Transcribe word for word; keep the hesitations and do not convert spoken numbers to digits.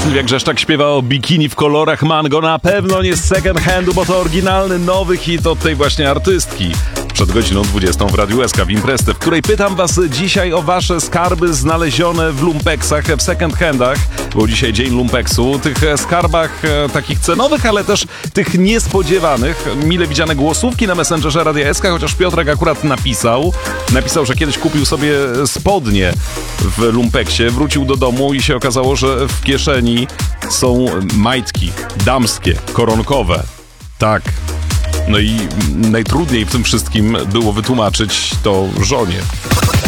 Sylwia Grzeszczak śpiewa o bikini w kolorach mango. Na pewno nie z second handu, bo to oryginalny, nowy hit od tej właśnie artystki. Przed godziną dwudziestą w Radiu S K w Imprezę, w której pytam was dzisiaj o wasze skarby znalezione w lumpeksach, w second handach. Był dzisiaj dzień lumpeksu. Tych skarbach e, takich cenowych, ale też tych niespodziewanych. Mile widziane głosówki na Messengerze Radia S K, chociaż Piotrek akurat napisał. Napisał, że kiedyś kupił sobie spodnie w lumpeksie, wrócił do domu i się okazało, że w kieszeni są majtki damskie, koronkowe. Tak. No i najtrudniej w tym wszystkim było wytłumaczyć to żonie.